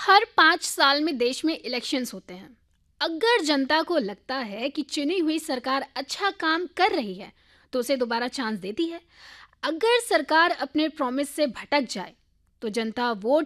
हर 5 साल में देश में इलेक्शंस होते हैं। अगर जनता को लगता है कि चुनी हुई सरकार अच्छा काम कर रही है तो उसे दोबारा चांस देती है। अगर सरकार अपने प्रॉमिस से भटक जाए तो जनता वोट